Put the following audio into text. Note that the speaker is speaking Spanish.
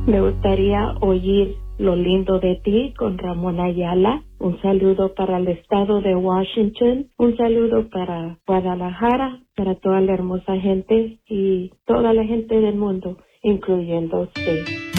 Me gustaría oír lo lindo de ti con Ramón Ayala. Un saludo para el estado de Washington. Un saludo para Guadalajara, para toda la hermosa gente y toda la gente del mundo, incluyendo usted.